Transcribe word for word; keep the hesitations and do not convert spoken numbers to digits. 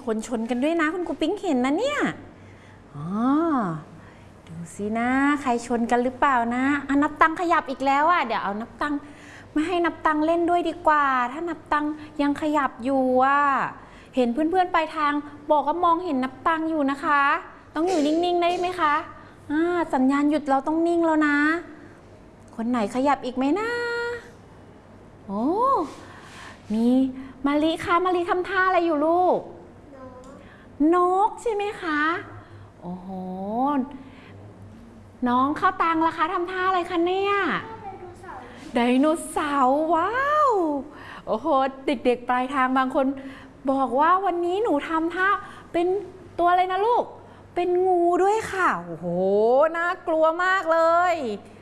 คนชนกันด้วยนะคุณครูปิ๊งเห็นนะเนี่ยอ๋อดูสินะใครชนกันหรือเปล่านะอ่ะนับตังขยับอีกแล้วอ่ะเดี๋ยวเอานับตังไม่ให้นับตังเล่นด้วยดีกว่าถ้านับตังยังขยับอยู่อ่ะเห็นเพื่อนๆไปทางบอกว่ามองเห็นนับตังอยู่นะคะต้องอยู่นิ่งๆได้ไหมคะอ่าสัญญาณหยุดเราต้องนิ่งแล้วนะคนไหนขยับอีกไหมนะโอ้มีมาลิคะมาลิทำท่าอะไรอยู่ลูกนกใช่ไหมคะโอ้โหน้องข้าวตังล่ะคะทำท่าอะไรคะเนี่ยไดโนเสาร์ว้าวโอ้โหเด็กๆปลายทางบางคนบอกว่าวันนี้หนูทำท่าเป็นตัวอะไรนะลูกเป็นงูด้วยค่ะโอ้โหน่ากลัวมากเลย